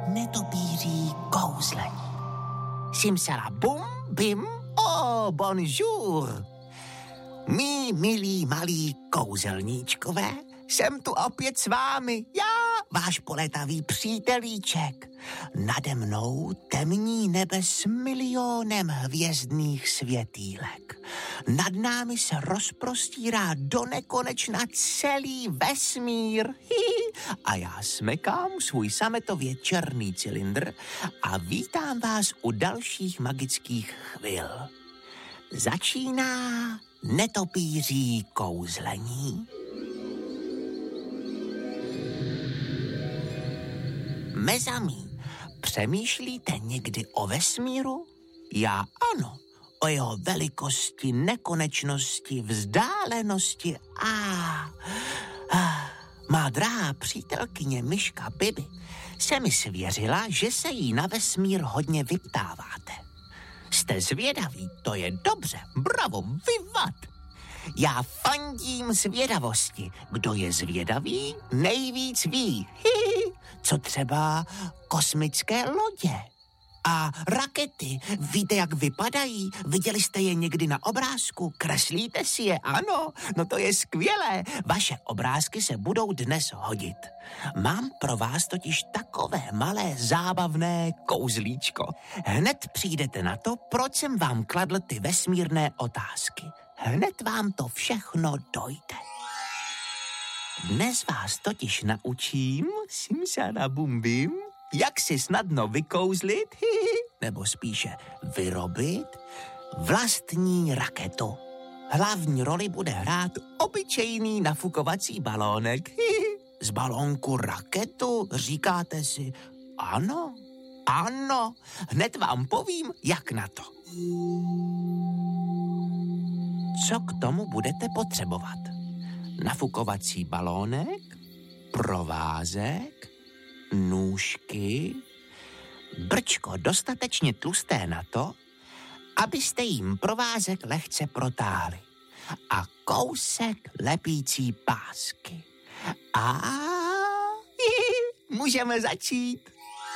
netopíří kouzlení. Simsala bum, bim, oh, bonjour. Mí milí malí kouzelníčkové, jsem tu opět s vámi, já, váš poletavý přítelíček. Nade mnou temní nebe s milionem hvězdných světýlek. Nad námi se rozprostírá do nekonečna celý vesmír. A já smekám svůj sametově černý cylindr a vítám vás u dalších magických chvil. Začíná netopíří kouzlení. Mezamí, přemýšlíte někdy o vesmíru? Já ano, o jeho velikosti, nekonečnosti, vzdálenosti má drahá přítelkyně Myška Bibi se mi svěřila, že se jí na vesmír hodně vyptáváte. Jste zvědaví, to je dobře, bravo, vivat! Já fandím zvědavosti. Kdo je zvědavý, nejvíc ví. Co třeba kosmické lodě a rakety. Víte, jak vypadají? Viděli jste je někdy na obrázku? Kreslíte si je? Ano, no to je skvělé. Vaše obrázky se budou dnes hodit. Mám pro vás totiž takové malé zábavné kouzlíčko. Hned přijdete na to, proč jsem vám kladl ty vesmírné otázky. Hned vám to všechno dojde. Dnes vás totiž naučím, simsana bumbim, jak si snadno vykouzlit, nebo spíše vyrobit vlastní raketu. Hlavní roli bude hrát obyčejný nafukovací balónek. Z balónku raketu, říkáte si, ano, ano, hned vám povím, jak na to. Co k tomu budete potřebovat? Nafukovací balónek, provázek, nůžky, brčko dostatečně tlusté na to, abyste jim provázek lehce protáhli a kousek lepící pásky. A můžeme začít.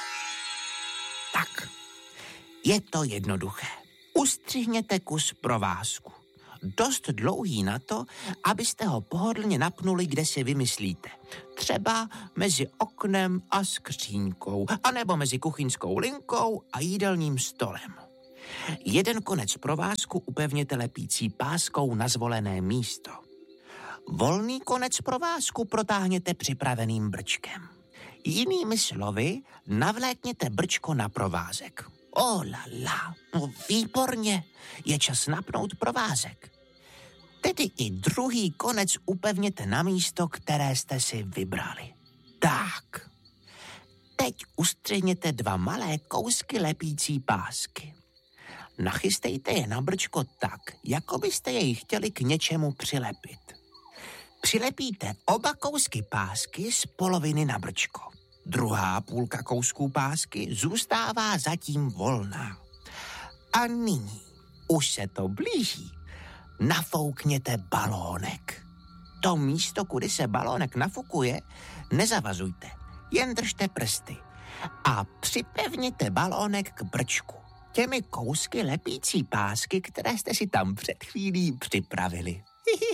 Tak, je to jednoduché. Ustřihněte kus provázku. Dost dlouhý na to, abyste ho pohodlně napnuli, kde si vymyslíte. Třeba mezi oknem a skříňkou, anebo mezi kuchyňskou linkou a jídelním stolem. Jeden konec provázku upevněte lepící páskou na zvolené místo. Volný konec provázku protáhněte připraveným brčkem. Jinými slovy, navlékněte brčko na provázek. Oh la la, no výborně, je čas napnout provázek. Tedy i druhý konec upevněte na místo, které jste si vybrali. Tak, teď ustřihněte 2 malé kousky lepící pásky. Nachystejte je na brčko tak, jako byste jej chtěli k něčemu přilepit. Přilepíte oba kousky pásky z poloviny na brčko. Druhá půlka kousků pásky zůstává zatím volná. A nyní už se to blíží. Nafoukněte balónek. To místo, kudy se balónek nafukuje, nezavazujte, jen držte prsty a připevněte balónek k brčku těmi kousky lepící pásky, které jste si tam před chvílí připravili.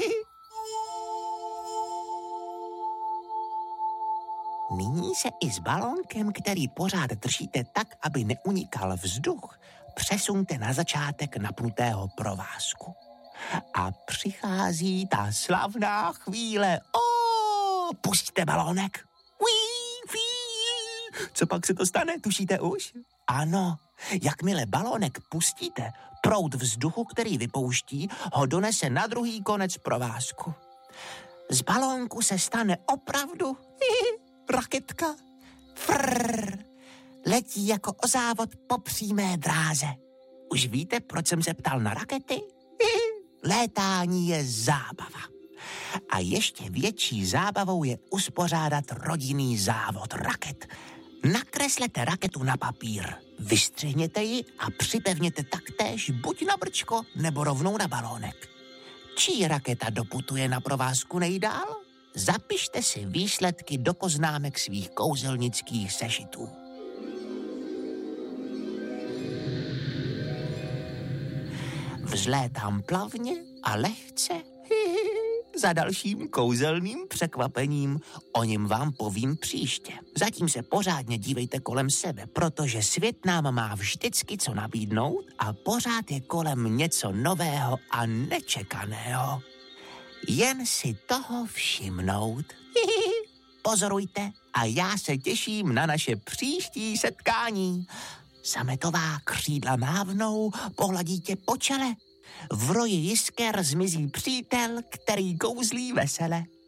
Nyní se i s balónkem, který pořád držíte tak, aby neunikal vzduch, přesuňte na začátek napnutého provázku. A přichází ta slavná chvíle. Pustíte balónek. Co pak se to stane, tušíte už? Ano, jakmile balónek pustíte, proud vzduchu, který vypouští, ho donese na druhý konec provázku. Z balónku se stane opravdu raketka. Frrr, letí jako o závod po přímé dráze. Už víte, proč jsem se ptal na rakety? Létání je zábava. A ještě větší zábavou je uspořádat rodinný závod raket. Nakreslete raketu na papír, vystřihněte ji a připevněte taktéž buď na brčko, nebo rovnou na balónek. Čí raketa doputuje na provázku nejdál? Zapište si výsledky do poznámek svých kouzelnických sešitů. Vzlétám plavně a lehce za dalším kouzelným překvapením. O něm vám povím příště. Zatím se pořádně dívejte kolem sebe, protože svět nám má vždycky co nabídnout a pořád je kolem něco nového a nečekaného. Jen si toho všimnout. Pozorujte a já se těším na naše příští setkání. Sametová křídla mávnou, pohladí tě po čele. V roji jisker zmizí přítel, který kouzlí vesele.